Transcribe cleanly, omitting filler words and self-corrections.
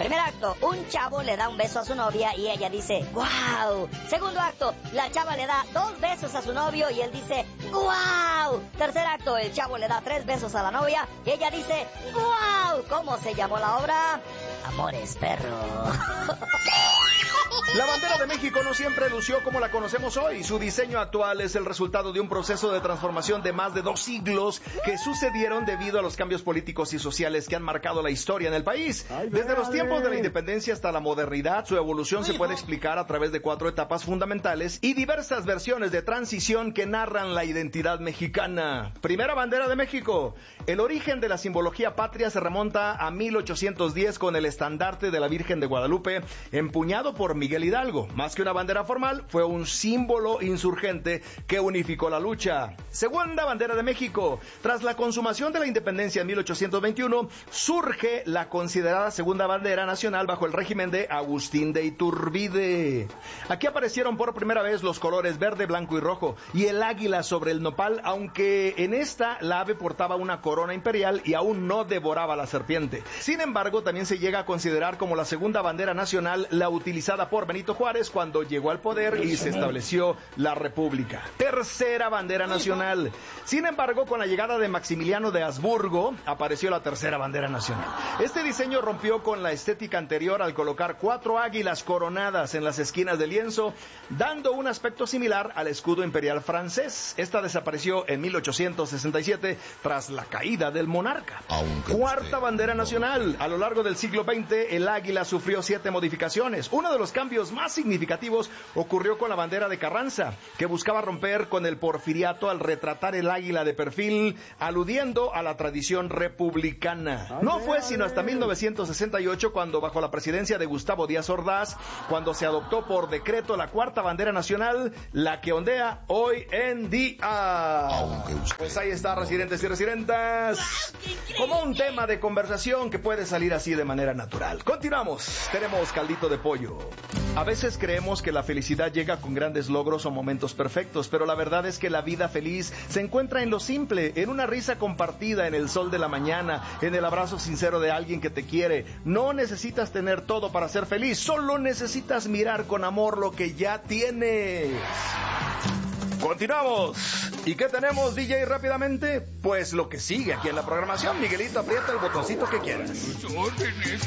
Primer acto, un chavo le da un beso a su novia y ella dice, ¡guau! Segundo acto, la chava le da 2 besos a su novio y él dice, ¡guau! Tercer acto, el chavo le da 3 besos a la novia y ella dice, ¡guau! ¿Cómo se llamó la obra? Amores, perro. La bandera de México no siempre lució como la conocemos hoy. Su diseño actual es el resultado de un proceso de transformación de más de 2 siglos que sucedieron debido a los cambios políticos y sociales que han marcado la historia en el país. Desde los tiempos de la independencia hasta la modernidad, su evolución se puede explicar a través de 4 etapas fundamentales y diversas versiones de transición que narran la identidad mexicana. Primera bandera de México. El origen de la simbología patria se remonta a 1810 con el estandarte de la Virgen de Guadalupe, empuñado por Miguel Hidalgo. Más que una bandera formal, fue un símbolo insurgente que unificó la lucha. Segunda bandera de México. Tras la consumación de la independencia en 1821, surge la considerada segunda bandera nacional bajo el régimen de Agustín de Iturbide. Aquí aparecieron por primera vez los colores verde, blanco y rojo, y el águila sobre el nopal, aunque en esta la ave portaba una corona imperial y aún no devoraba la serpiente. Sin embargo, también se llega a considerar como la segunda bandera nacional la utilizada por Benito Juárez cuando llegó al poder y se estableció la República. Tercera bandera nacional. Sin embargo, con la llegada de Maximiliano de Habsburgo, apareció la tercera bandera nacional. Este diseño rompió con la estética anterior al colocar 4 águilas coronadas en las esquinas del lienzo, dando un aspecto similar al escudo imperial francés. Esta desapareció en 1867 tras la caída del monarca. Cuarta bandera nacional. A lo largo del siglo XX, el águila sufrió 7 modificaciones. Uno de los cambios más significativos ocurrió con la bandera de Carranza, que buscaba romper con el porfiriato al retratar el águila de perfil, aludiendo a la tradición republicana. No fue sino hasta 1968 cuando, bajo la presidencia de Gustavo Díaz Ordaz, cuando se adoptó por decreto la cuarta bandera nacional, la que ondea hoy en día. Pues ahí está, residentes y residentas, como un tema de conversación que puede salir así de manera natural. Continuamos, tenemos caldito de pollo. A veces creemos que la felicidad llega con grandes logros o momentos perfectos, pero la verdad es que la vida feliz se encuentra en lo simple, en una risa compartida, en el sol de la mañana, en el abrazo sincero de alguien que te quiere. No necesitas tener todo para ser feliz, solo necesitas mirar con amor lo que ya tienes. Continuamos. ¿Y qué tenemos, DJ, rápidamente? Pues lo que sigue aquí en la programación. Miguelito, aprieta el botoncito que quieras.